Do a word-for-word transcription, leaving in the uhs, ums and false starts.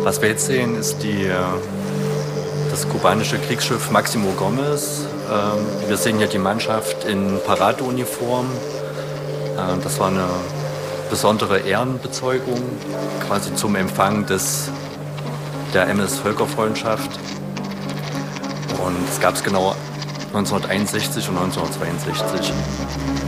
Was wir jetzt sehen, ist die, das kubanische Kriegsschiff Maximo Gomez. Wir sehen hier die Mannschaft in Paradeuniform. Das war eine besondere Ehrenbezeugung, quasi zum Empfang des, der M S Völkerfreundschaft. Und es gab es genau neunzehnhunderteinundsechzig und neunzehnhundertzweiundsechzig.